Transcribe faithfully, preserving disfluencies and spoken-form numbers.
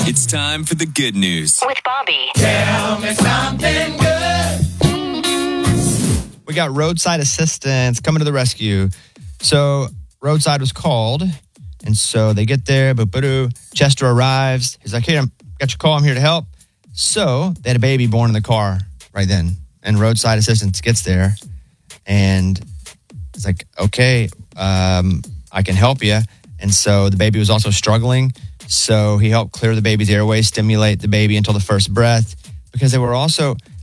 It's time for the good news with Bobby. Tell me something good. We got roadside assistance coming to the rescue. So roadside was called, and so they get there. Boo-boo-doo. Chester arrives. He's like, "Hey, I got your call. I'm here to help." So they had a baby born in the car right then, and roadside assistance gets there, and it's like, "Okay, um, I can help you." And so the baby was also struggling. So he helped clear the baby's airways, stimulate the baby until the first breath, because they were also